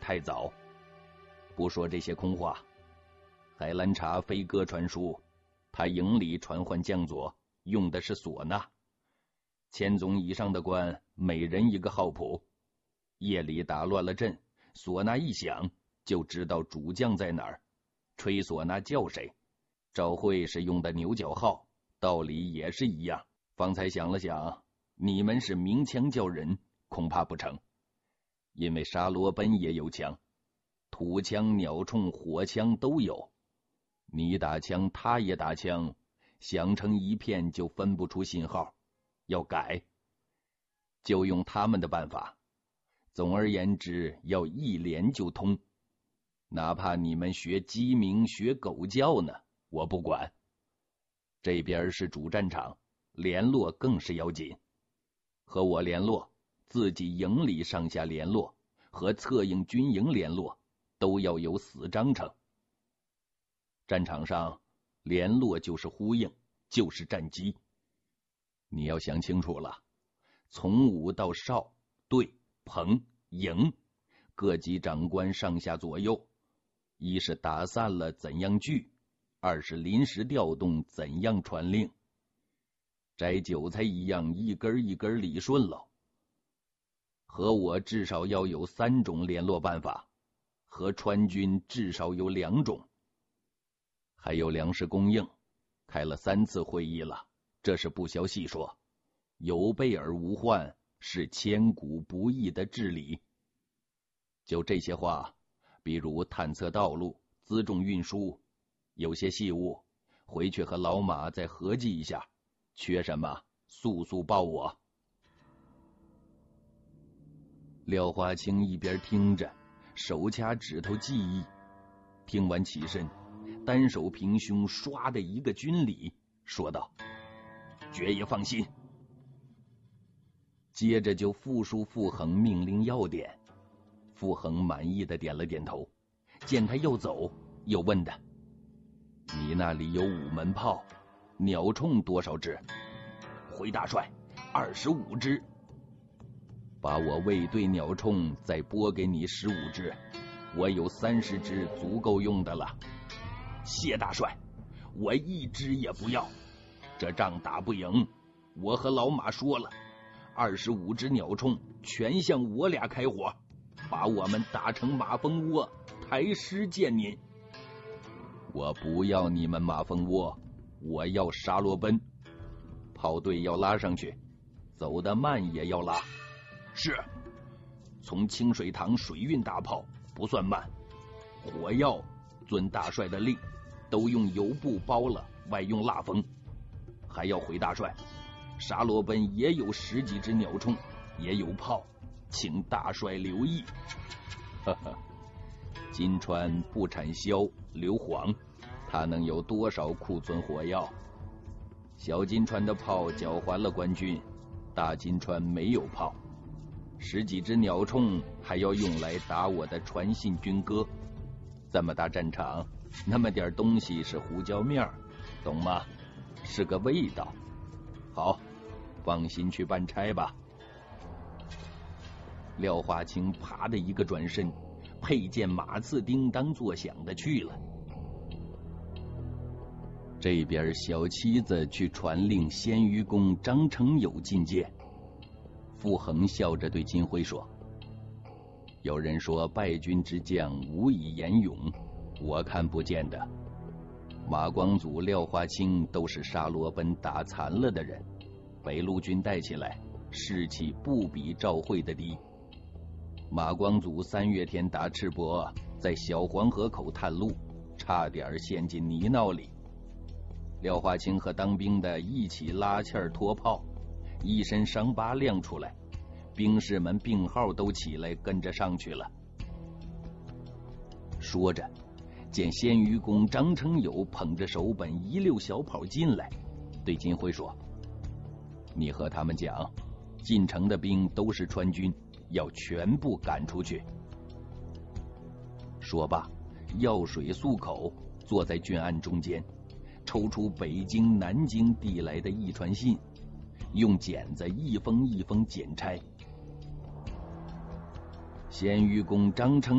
太早。不说这些空话，海兰察飞鸽传书，他营里传唤将佐用的是唢呐，1000总以上的官每人一个号谱，夜里打乱了阵，唢呐一响就知道主将在哪儿，吹唢呐叫谁。赵慧是用的牛角号，道理也是一样。方才想了想，你们是鸣枪叫人，恐怕不成，因为沙罗奔也有枪，土枪、鸟铳、火枪都有，你打枪他也打枪，响成一片就分不出信号，要改就用他们的办法。总而言之，要一连就通，哪怕你们学鸡鸣学狗叫呢，我不管。这边是主战场，联络更是要紧，和我联络，自己营里上下联络，和策应军营联络，都要有死章程。战场上联络就是呼应，就是战机。你要想清楚了，从武到少、队、棚、营，各级长官上下左右，一是打散了怎样聚，二是临时调动怎样传令。摘韭菜一样，一根一根理顺了。和我至少要有3种联络办法，和川军至少有2种。还有粮食供应，开了3次会议了，这是不消细说。有备而无患，是千古不易的治理。就这些话，比如探测道路、辎重运输，有些细务，回去和老马再合计一下，缺什么速速报我。廖华清一边听着，手掐指头记忆，听完起身，单手平胸，唰的一个军礼，说道：爵爷放心。接着就复述傅恒命令要点。傅恒满意的点了点头，见他要走，又问他：你那里有5门炮，鸟铳多少支？回大帅，25支。把我卫队鸟铳再拨给你15支，我有30支足够用的了。谢大帅，我1支也不要，这仗打不赢，我和老马说了，25支鸟铳全向我俩开火，把我们打成马蜂窝，抬师见您。我不要你们马蜂窝，我要沙罗奔。炮队要拉上去，走得慢也要拉。是，从清水塘水运大炮不算慢，火药遵大帅的令，都用油布包了，外用蜡封。还要回大帅，沙罗奔也有10几支鸟铳，也有炮，请大帅留意。呵呵，金川不产硝硫磺，他能有多少库存火药？小金川的炮缴还了官军，大金川没有炮，10几支鸟铳还要用来打我的传信军歌。这么大战场，那么点东西是胡椒面，懂吗？是个味道。好，放心去办差吧。廖华清啪的一个转身，佩剑马刺叮当作响的去了。这边小七子去传令鲜于公张承友觐见。傅恒笑着对金辉说：有人说败军之将无以言勇，我看不见的。马光祖、廖华清都是沙罗奔打残了的人，北路军带起来士气不比赵慧的低。马光祖3月天打赤膊，在小黄河口探路，差点陷进泥淖里。廖华清和当兵的一起拉气儿拖炮，一身伤疤亮出来，兵士们病号都起来跟着上去了。说着，见鲜于公张承友捧着手本一溜小跑进来，对金辉说：你和他们讲，进城的兵都是川军，要全部赶出去。说罢，药水漱口，坐在郡案中间，抽出北京、南京递来的一传信，用剪子一封一封剪拆。鲜于公张承